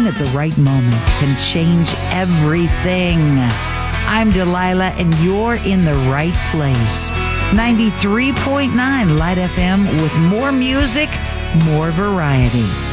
at the right moment can change everything. I'm Delilah, and you're in the right place. 93.9 Light FM with more music, more variety.